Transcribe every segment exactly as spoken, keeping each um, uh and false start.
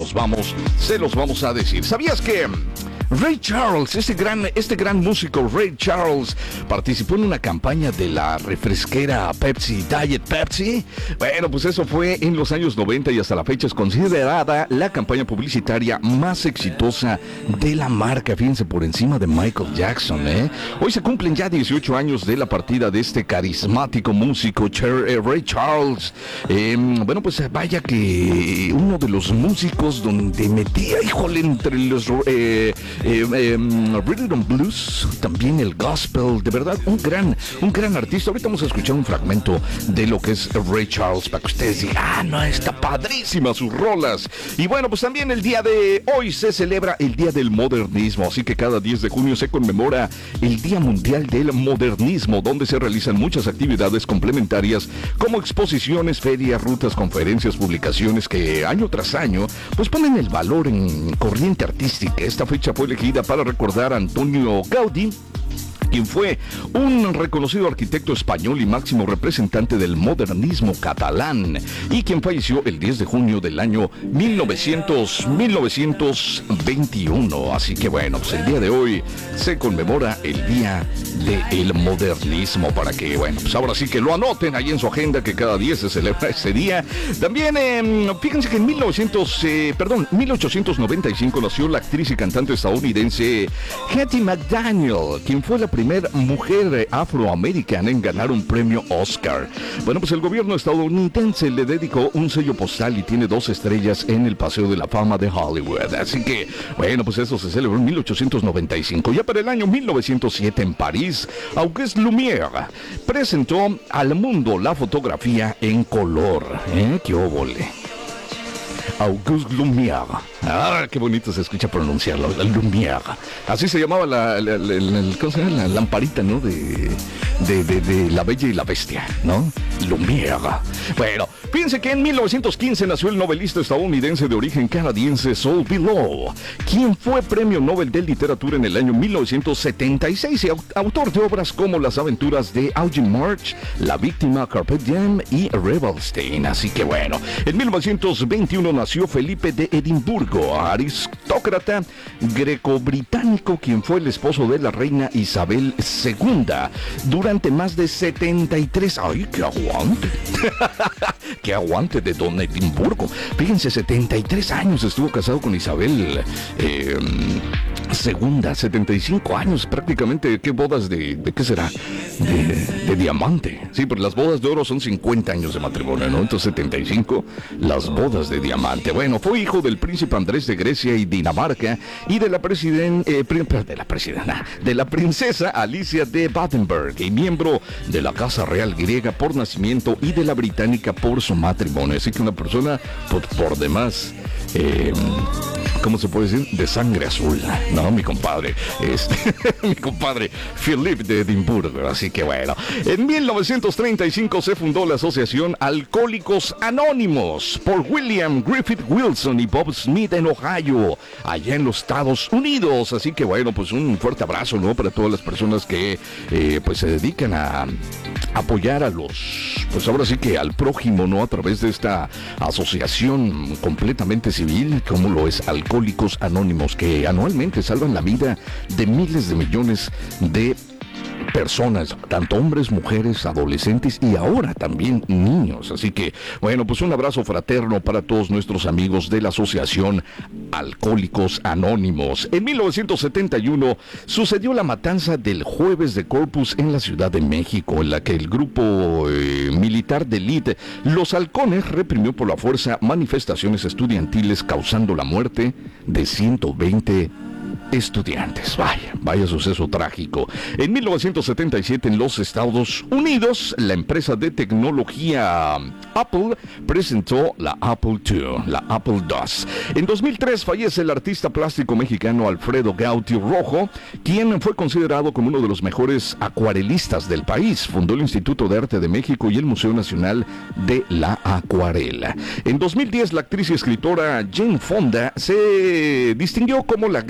los vamos, se los vamos a decir. ¿Sabías que Ray Charles, este gran, este gran músico Ray Charles, participó en una campaña de la refresquera Pepsi, Diet Pepsi? Bueno, pues eso fue en los años noventa y hasta la fecha es considerada la campaña publicitaria más exitosa de la marca. Fíjense, por encima de Michael Jackson, ¿eh? Hoy se cumplen ya dieciocho años de la partida de este carismático músico Cher, eh, Ray Charles. Eh, bueno, pues vaya que uno de los músicos donde metía, híjole, entre los... Eh, Eh, eh, Rhythm and Blues, también el gospel, de verdad, un gran, un gran artista. Ahorita vamos a escuchar un fragmento de lo que es Ray Charles para que ustedes digan, ah, no, está padrísima sus rolas. Y bueno, pues también el día de hoy se celebra el Día del Modernismo, así que cada diez de junio se conmemora el Día Mundial del Modernismo, donde se realizan muchas actividades complementarias como exposiciones, ferias, rutas, conferencias, publicaciones que año tras año pues ponen el valor en corriente artística. Esta fecha fue elegida para recordar a Antonio Gaudí, quien fue un reconocido arquitecto español y máximo representante del modernismo catalán, y quien falleció el diez de junio del año mil novecientos veintiuno. Así que bueno, pues el día de hoy se conmemora el Día del Modernismo, para que, bueno, pues ahora sí que lo anoten ahí en su agenda, que cada día se celebra ese día. También, eh, fíjense que en mil novecientos, eh, perdón, mil ochocientos noventa y cinco nació la actriz y cantante estadounidense Hattie McDaniel, quien fue la primera mujer afroamericana en ganar un premio Oscar. Bueno, pues el gobierno estadounidense le dedicó un sello postal y tiene dos estrellas en el Paseo de la Fama de Hollywood. Así que, bueno, pues eso se celebró en mil ochocientos noventa y cinco. Ya para el año mil novecientos siete en París, Auguste Lumière presentó al mundo la fotografía en color. ¿Eh? ¡Qué óvole! Auguste Lumière. Ah, qué bonito se escucha pronunciarlo, Lumière. Así se llamaba la, la, la, la, ¿cómo se llama? La lamparita, ¿no? De, de, de, de La Bella y la Bestia, ¿no? Lumière. Bueno, fíjense que en mil novecientos quince nació el novelista estadounidense de origen canadiense Saul Bellow, quien fue premio Nobel de Literatura en el año mil novecientos setenta y seis y autor de obras como Las aventuras de Augie March, La víctima, Carpe Diem y Rebelstein. Así que bueno, en mil novecientos veintiuno nació Felipe de Edimburgo, aristócrata greco-británico, quien fue el esposo de la reina Isabel segunda durante más de setenta y tres... ¡Ay, qué aguante! ¡Qué aguante de don Edimburgo! Fíjense, setenta y tres años estuvo casado con Isabel eh, segunda, setenta y cinco años prácticamente. ¿Qué bodas de, de qué será? De, de diamante. Sí, porque las bodas de oro son cincuenta años de matrimonio, ¿no? Entonces setenta y cinco, las bodas de diamante. Bueno, fue hijo del príncipe Andrés de Grecia y Dinamarca y de la presiden, eh, de la presidenta, de la princesa Alicia de Battenberg, y miembro de la Casa Real griega por nacimiento y de la británica por su matrimonio. Así que una persona por, por demás, eh, ¿cómo se puede decir? De sangre azul, ¿no? Mi compadre, este, mi compadre Philip de Edimburgo. Así que bueno, en mil novecientos treinta y cinco se fundó la asociación Alcohólicos Anónimos por William Griffith Wilson y Bob Smith en Ohio, allá en los Estados Unidos. Así que bueno, pues un fuerte abrazo, ¿no? Para todas las personas que eh, pues se dedican a apoyar a los, pues ahora sí que al prójimo, ¿no? A través de esta asociación completamente civil, como lo es Alcohólicos Anónimos, que anualmente salvan la vida de miles de millones de personas, tanto hombres, mujeres, adolescentes y ahora también niños. Así que, bueno, pues un abrazo fraterno para todos nuestros amigos de la Asociación Alcohólicos Anónimos. En mil novecientos setenta y uno sucedió la matanza del Jueves de Corpus en la Ciudad de México, en la que el grupo eh, militar de élite, los Halcones, reprimió por la fuerza manifestaciones estudiantiles, causando la muerte de ciento veinte estudiantes. Vaya, vaya suceso trágico. En mil novecientos setenta y siete en los Estados Unidos, la empresa de tecnología Apple presentó la Apple dos, la Apple dos. En dos mil tres fallece el artista plástico mexicano Alfredo Gauti Rojo, quien fue considerado como uno de los mejores acuarelistas del país. Fundó el Instituto de Arte de México y el Museo Nacional de la Acuarela. En dos mil diez la actriz y escritora Jane Fonda se distinguió como la, eh, con la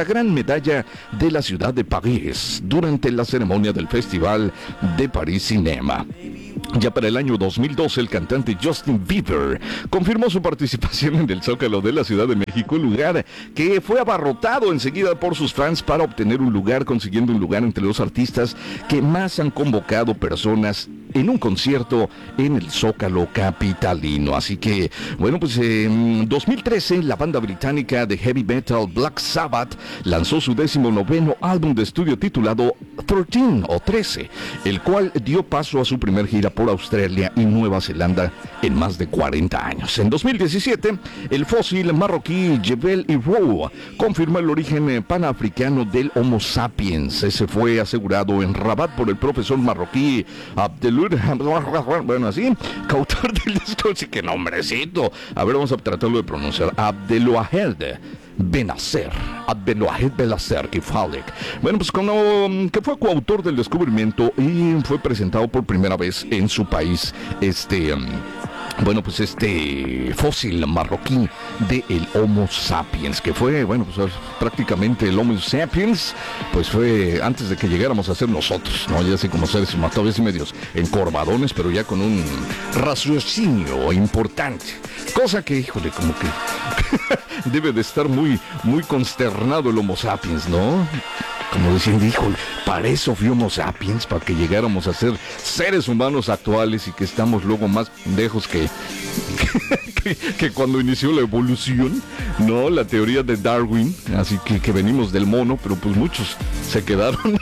gran medalla de la ciudad de París durante la ceremonia del Festival de París Cinema. Ya para el año dos mil doce, el cantante Justin Bieber confirmó su participación en el Zócalo de la Ciudad de México, lugar que fue abarrotado enseguida por sus fans para obtener un lugar, consiguiendo un lugar entre los artistas que más han convocado personas en un concierto en el Zócalo capitalino. Así que, bueno, pues en dos mil trece la banda británica de heavy metal Black Sabbath lanzó su décimo noveno álbum de estudio titulado trece o trece, el cual dio paso a su primer gira por Australia y Nueva Zelanda en más de cuarenta años. En dos mil diecisiete, el fósil marroquí Jebel Irhoud confirmó el origen panafricano del Homo sapiens. Ese fue asegurado en Rabat por el profesor marroquí Abdelou, bueno, así, coautor del disco. Sí, qué nombrecito. A ver, vamos a tratarlo de pronunciar. Abdelwahed Benasser, Abdelwahed Benasser Kifalik. Bueno, pues como que fue coautor del descubrimiento y fue presentado por primera vez en su país este um, bueno, pues este fósil marroquí de el Homo sapiens, que fue, bueno, pues prácticamente el Homo sapiens, pues fue antes de que llegáramos a ser nosotros, ¿no? Ya así como seres humanos, todavía así medios encorvadones, pero ya con un raciocinio importante. Cosa que, híjole, como que debe de estar muy, muy consternado el Homo sapiens, ¿no? Como diciendo, híjole, para eso fui Homo sapiens, para que llegáramos a ser seres humanos actuales y que estamos luego más lejos que, que, que cuando inició la evolución, ¿no? La teoría de Darwin, así que, que venimos del mono, pero pues muchos se quedaron.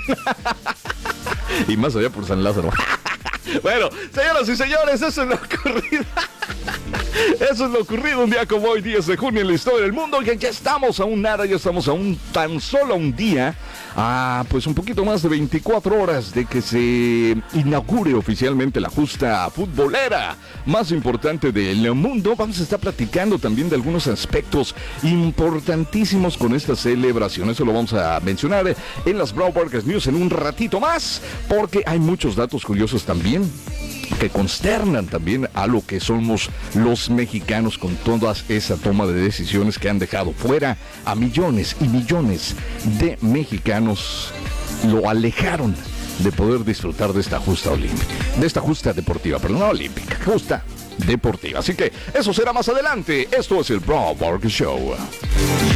Y más allá por San Lázaro. Bueno, señoras y señores, eso es lo ocurrido. Eso es lo ocurrido un día como hoy, diez de junio, en la historia del mundo. Ya, ya estamos a un nada, ya estamos a un tan solo a un día, a pues un poquito más de veinticuatro horas de que se inaugure oficialmente la justa futbolera más importante del mundo. Vamos a estar platicando también de algunos aspectos importantísimos con esta celebración. Eso lo vamos a mencionar en las Brown Burgers News en un ratito más, porque hay muchos datos curiosos también que consternan también a lo que somos los mexicanos con toda esa toma de decisiones que han dejado fuera a millones y millones de mexicanos. Lo alejaron de poder disfrutar de esta justa olímpica, de esta justa deportiva, pero no olímpica, justa deportiva. Así que eso será más adelante. Esto es el Brown Burger Show.